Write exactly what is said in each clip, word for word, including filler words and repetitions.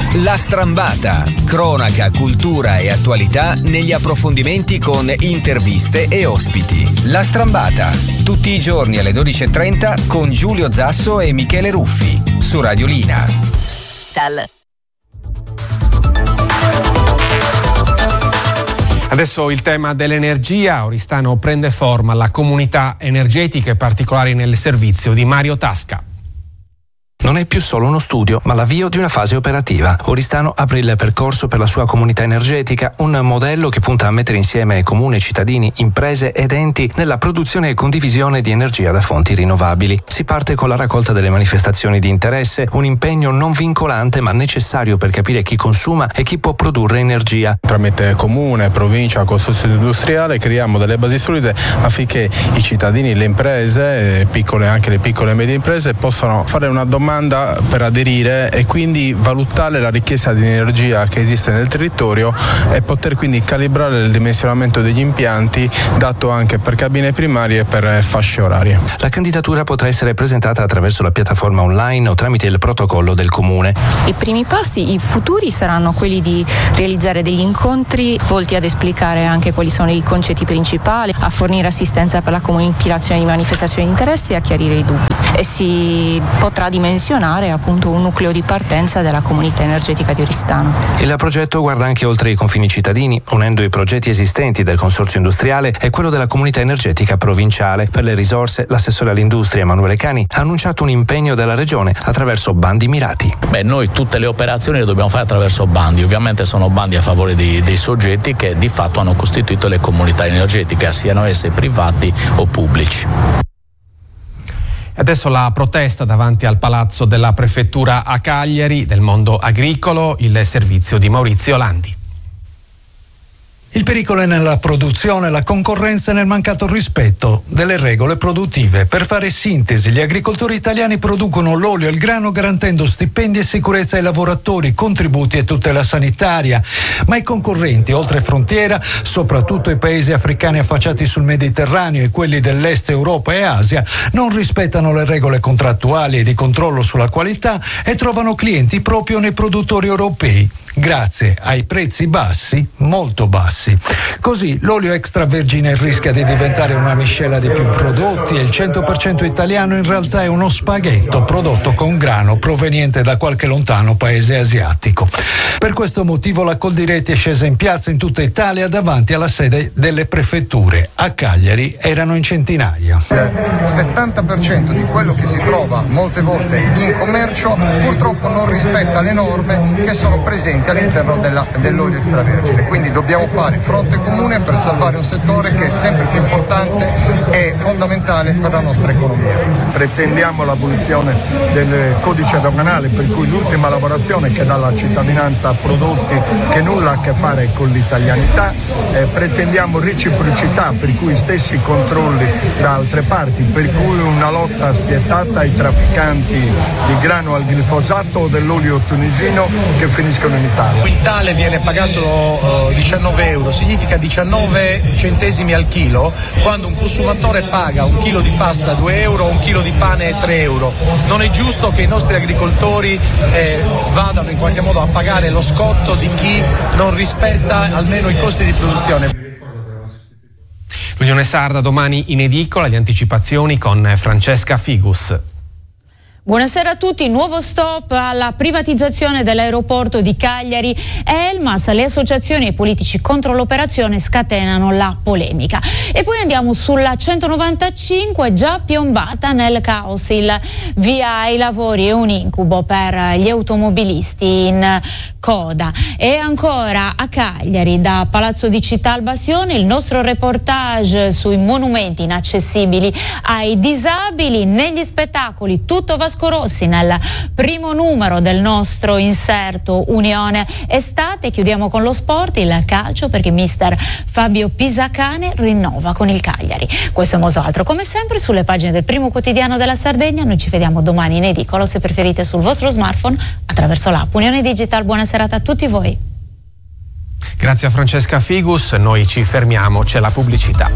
La Strambata, cronaca, cultura e attualità negli approfondimenti con interviste e ospiti. La Strambata, tutti i giorni alle dodici e trenta con Giulio Zasso e Michele Ruffi, su Radiolina. Tal. Adesso il tema dell'energia. A Oristano prende forma la comunità energetica e particolari nel servizio di Mario Tasca. Non è più solo uno studio, ma l'avvio di una fase operativa. Oristano apre il percorso per la sua comunità energetica, un modello che punta a mettere insieme comune, cittadini, imprese ed enti nella produzione e condivisione di energia da fonti rinnovabili. Si parte con la raccolta delle manifestazioni di interesse, un impegno non vincolante ma necessario per capire chi consuma e chi può produrre energia. Tramite comune, provincia, consorzio industriale creiamo delle basi solide affinché i cittadini, le imprese, piccole, anche le piccole e medie imprese, possano fare una domanda per aderire e quindi valutare la richiesta di energia che esiste nel territorio e poter quindi calibrare il dimensionamento degli impianti, dato anche per cabine primarie e per fasce orarie. La candidatura potrà essere presentata attraverso la piattaforma online o tramite il protocollo del comune. I primi passi, i futuri, saranno quelli di realizzare degli incontri volti ad esplicare anche quali sono i concetti principali, a fornire assistenza per la compilazione di manifestazioni di interesse e a chiarire i dubbi. E si potrà dimensionare appunto un nucleo di partenza della comunità energetica di Oristano. Il progetto guarda anche oltre i confini cittadini, unendo i progetti esistenti del consorzio industriale e quello della comunità energetica provinciale. Per le risorse, l'assessore all'industria Emanuele Cani ha annunciato un impegno della regione attraverso bandi mirati. Beh, noi tutte le operazioni le dobbiamo fare attraverso bandi. Ovviamente sono bandi a favore di, dei soggetti che di fatto hanno costituito le comunità energetiche, siano esse privati o pubblici. Adesso la protesta davanti al palazzo della prefettura a Cagliari del mondo agricolo, il servizio di Maurizio Landi. Il pericolo è nella produzione, la concorrenza e nel mancato rispetto delle regole produttive. Per fare sintesi, gli agricoltori italiani producono l'olio e il grano garantendo stipendi e sicurezza ai lavoratori, contributi e tutela sanitaria. Ma i concorrenti oltre frontiera, soprattutto i paesi africani affacciati sul Mediterraneo e quelli dell'Est Europa e Asia, non rispettano le regole contrattuali e di controllo sulla qualità e trovano clienti proprio nei produttori europei, grazie ai prezzi bassi, molto bassi. Così l'olio extravergine rischia di diventare una miscela di più prodotti e il cento per cento italiano in realtà è uno spaghetto prodotto con grano proveniente da qualche lontano paese asiatico. Per questo motivo la Coldiretti è scesa in piazza in tutta Italia davanti alla sede delle prefetture. A Cagliari erano in centinaia. Il settanta per cento di quello che si trova molte volte in commercio purtroppo non rispetta le norme che sono presenti all'interno della, dell'olio extravergine, quindi dobbiamo fare fronte comune per salvare un settore che è sempre più importante e fondamentale per la nostra economia. Pretendiamo l'abolizione del codice doganale, per cui l'ultima lavorazione che dà la cittadinanza a prodotti che nulla ha a che fare con l'italianità. Eh, pretendiamo reciprocità, per cui stessi controlli da altre parti, per cui una lotta spietata ai trafficanti di grano al glifosato o dell'olio tunisino che finiscono in Italia. Il quintale viene pagato uh, diciannove euro, significa diciannove centesimi al chilo, quando un consumatore paga un chilo di pasta due euro, un chilo di pane tre euro. Non è giusto che i nostri agricoltori eh, vadano in qualche modo a pagare lo scotto di chi non rispetta almeno i costi di produzione. L'Unione Sarda domani in edicola, le anticipazioni con Francesca Figus. Buonasera a tutti, nuovo stop alla privatizzazione dell'aeroporto di Cagliari. Elmas, le associazioni e i politici contro l'operazione scatenano la polemica. E poi andiamo sulla centonovantacinque, già piombata nel caos. Il via ai lavori è un incubo per gli automobilisti in coda. E ancora a Cagliari, da Palazzo di Città al Bastione, il nostro reportage sui monumenti inaccessibili ai disabili. Negli spettacoli tutto Vasco Rossi nel primo numero del nostro inserto Unione Estate. Chiudiamo con lo sport, il calcio, perché mister Fabio Pisacane rinnova con il Cagliari. Questo e molto altro come sempre sulle pagine del Primo Quotidiano della Sardegna. Noi ci vediamo domani in edicolo, se preferite sul vostro smartphone attraverso l'app Unione Digital. Buona serata a tutti voi. Grazie a Francesca Figus, noi ci fermiamo, c'è la pubblicità.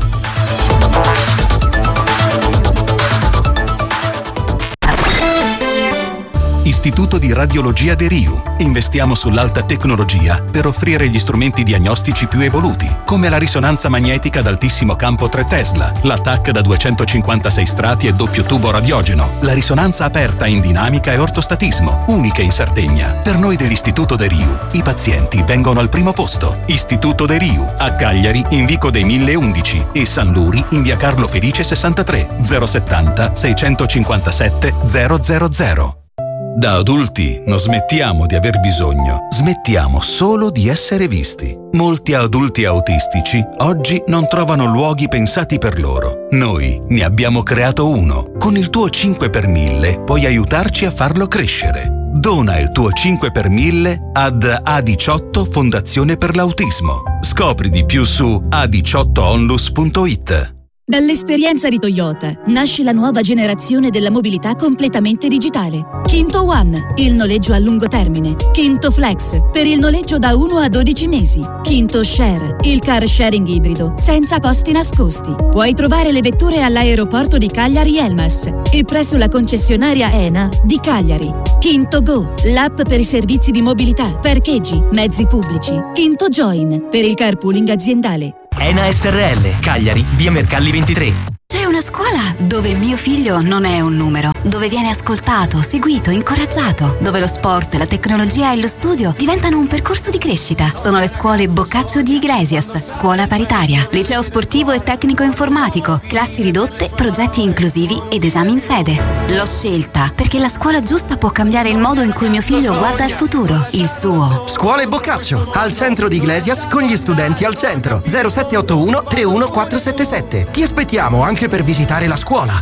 l'Istituto di Radiologia De Riu. Investiamo sull'alta tecnologia per offrire gli strumenti diagnostici più evoluti, come la risonanza magnetica ad altissimo campo tre Tesla, la T A C da duecentocinquantasei strati e doppio tubo radiogeno, la risonanza aperta in dinamica e ortostatismo, uniche in Sardegna. Per noi dell'Istituto De Riu, i pazienti vengono al primo posto. Istituto De Riu, a Cagliari in Vico dei mille undici e San Luri in via Carlo Felice sessantatré, zero settanta seicentocinquantasette zero zero zero. Da adulti non smettiamo di aver bisogno, smettiamo solo di essere visti. Molti adulti autistici oggi non trovano luoghi pensati per loro. Noi ne abbiamo creato uno. Con il tuo cinque per mille puoi aiutarci a farlo crescere. Dona il tuo cinque per mille ad A diciotto Fondazione per l'Autismo. Scopri di più su a diciotto onlus punto it. Dall'esperienza di Toyota nasce la nuova generazione della mobilità completamente digitale. Kinto One, il noleggio a lungo termine. Kinto Flex, per il noleggio da uno a dodici mesi. Kinto Share, il car sharing ibrido, senza costi nascosti. Puoi trovare le vetture all'aeroporto di Cagliari Elmas e presso la concessionaria ENA di Cagliari. Kinto Go, l'app per i servizi di mobilità, parcheggi, mezzi pubblici. Kinto Join, per il carpooling aziendale. ENA S R L, Cagliari, via Mercalli ventitré. C'è una scuola dove mio figlio non è un numero, dove viene ascoltato, seguito, incoraggiato, dove lo sport, la tecnologia e lo studio diventano un percorso di crescita. Sono le scuole Boccaccio di Iglesias, scuola paritaria, liceo sportivo e tecnico informatico, classi ridotte, progetti inclusivi ed esami in sede. L'ho scelta perché la scuola giusta può cambiare il modo in cui mio figlio guarda al futuro, il suo. Scuole Boccaccio, al centro di Iglesias con gli studenti al centro. zero sette otto uno tre uno quattro sette sette. Ti aspettiamo anche per visitare la scuola.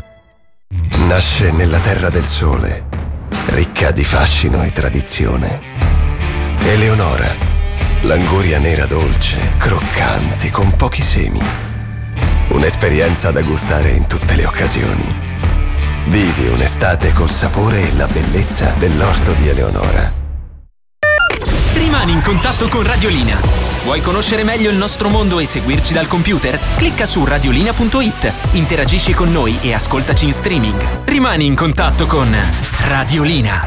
Nasce nella terra del sole, ricca di fascino e tradizione. Eleonora, l'anguria nera dolce, croccante, con pochi semi. Un'esperienza da gustare in tutte le occasioni. Vivi un'estate col sapore e la bellezza dell'orto di Eleonora. Rimani in contatto con Radiolina. Vuoi conoscere meglio il nostro mondo e seguirci dal computer? Clicca su radiolina punto it, interagisci con noi e ascoltaci in streaming. Rimani in contatto con Radiolina.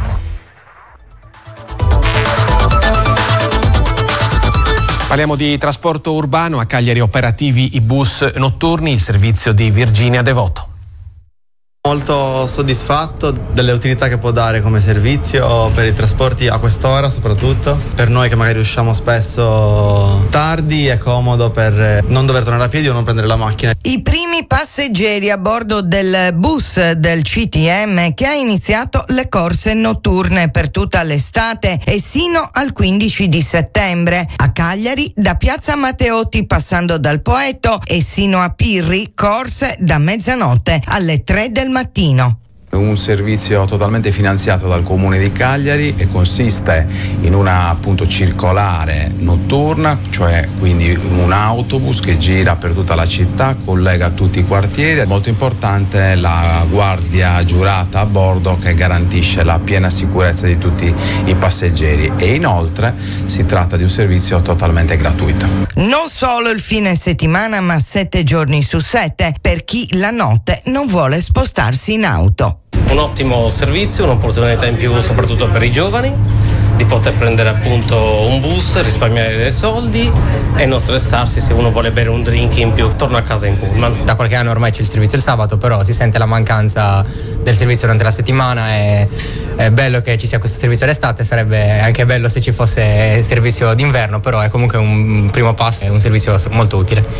Parliamo di trasporto urbano. A Cagliari operativi i bus notturni, il servizio di Virginia Devoto. Molto soddisfatto delle utilità che può dare come servizio per i trasporti a quest'ora, soprattutto per noi che magari usciamo spesso tardi. È comodo per non dover tornare a piedi o non prendere la macchina. I primi passeggeri a bordo del bus del C T M che ha iniziato le corse notturne per tutta l'estate e sino al quindici di settembre. A Cagliari da Piazza Matteotti passando dal Poetto e sino a Pirri, corse da mezzanotte alle tre del mattino. Un servizio totalmente finanziato dal Comune di Cagliari e consiste in una appunto circolare notturna, cioè quindi un autobus che gira per tutta la città, collega tutti i quartieri. Molto importante la guardia giurata a bordo che garantisce la piena sicurezza di tutti i passeggeri e inoltre si tratta di un servizio totalmente gratuito. Non solo il fine settimana ma sette giorni su sette per chi la notte non vuole spostarsi in auto. Un ottimo servizio, un'opportunità in più soprattutto per i giovani di poter prendere appunto un bus, risparmiare dei soldi e non stressarsi se uno vuole bere un drink in più, torna a casa in pullman. Da qualche anno ormai c'è il servizio il sabato, però si sente la mancanza del servizio durante la settimana e è bello che ci sia questo servizio d'estate, sarebbe anche bello se ci fosse il servizio d'inverno, però è comunque un primo passo, è un servizio molto utile.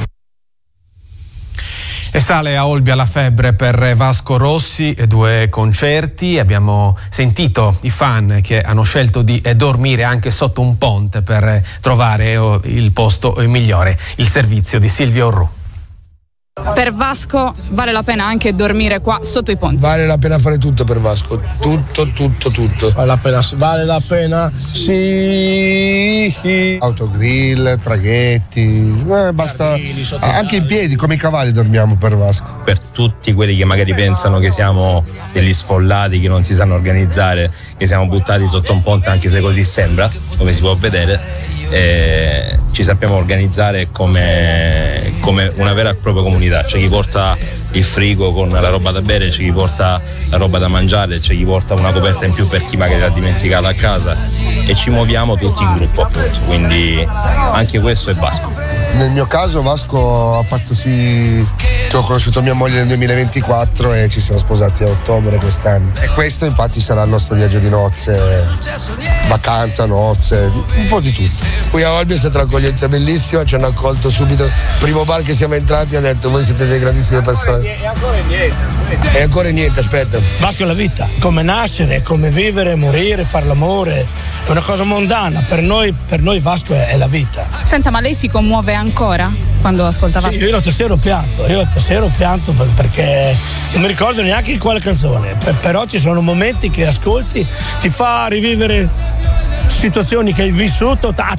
E sale a Olbia la febbre per Vasco Rossi, due concerti. Abbiamo sentito i fan che hanno scelto di dormire anche sotto un ponte per trovare il posto migliore, il servizio di Silvio Orru. Per Vasco vale la pena anche dormire qua sotto i ponti? Vale la pena fare tutto per Vasco, tutto, tutto, tutto. Vale la pena, vale la pena, sì. Autogrill, traghetti, eh, basta, anche in piedi come i cavalli dormiamo per Vasco. Per tutti quelli che magari pensano che siamo degli sfollati, che non si sanno organizzare, che siamo buttati sotto un ponte, anche se così sembra, come si può vedere, eh, ci sappiamo organizzare come, come una vera e propria comunità. C'è chi porta il frigo con la roba da bere, c'è chi porta la roba da mangiare, c'è chi porta una coperta in più per chi magari l'ha dimenticata a casa, e ci muoviamo tutti in gruppo, appunto, quindi anche questo è Vasco. Nel mio caso Vasco ha fatto sì che ho conosciuto mia moglie nel duemilaventiquattro e ci siamo sposati a ottobre quest'anno, e questo infatti sarà il nostro viaggio di nozze, vacanza, nozze, un po' di tutto. Qui a Olbia è stata un'accoglienza bellissima, ci hanno accolto subito, primo bar che siamo entrati ha detto voi siete delle grandissime persone. E ancora niente. E ancora niente, aspetta. Vasco è la vita, come nascere, come vivere, morire, fare l'amore, è una cosa mondana, per noi, per noi Vasco è, è la vita. Senta, ma lei si commuove ancora quando ascolta Vasco? Sì, io l'altra sera ho pianto, io l'altra sera ho pianto perché non mi ricordo neanche quale canzone, per, però ci sono momenti che ascolti, ti fa rivivere situazioni che hai vissuto,